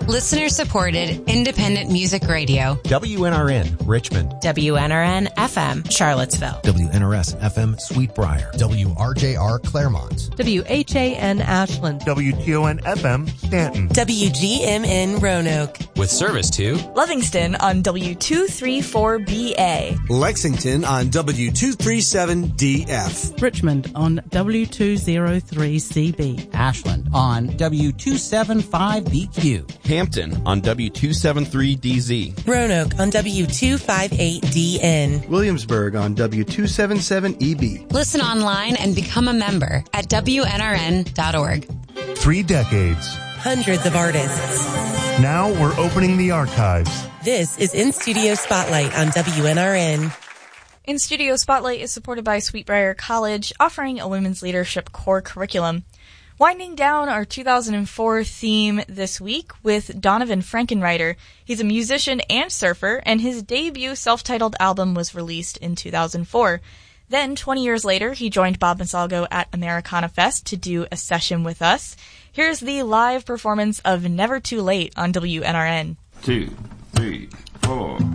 Listener-supported, independent music radio. WNRN, Richmond. WNRN FM, Charlottesville. WNRS FM, Sweet Briar. WRJR, Claremont. WHAN, Ashland. WTON FM, Stanton. WGMN, Roanoke. With service to Livingston on W234BA. Lexington on W237DF. Richmond on W203CB. Ashland on W275BQ. Hampton on W273DZ. Roanoke on W258DN. Williamsburg on W277EB. Listen online and become a member at WNRN.org. 3 decades. Hundreds of artists. Now we're opening the archives. This is In Studio Spotlight on WNRN. In Studio Spotlight is supported by Sweetbriar College, offering a women's leadership core curriculum. Winding down our 2004 theme this week with Donovan Frankenreiter. He's a musician and surfer, and his debut self-titled album was released in 2004. Then, 20 years later, he joined Bob Masalgo at Americana Fest to do a session with us. Here's the live performance of Never Too Late on WNRN. 2, 3, 4.